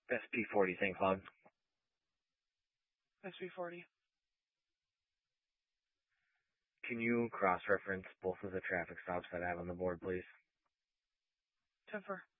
SP40 St. Cloud. SP40. Can you cross-reference both of the traffic stops that I have on the board, please? 10-4.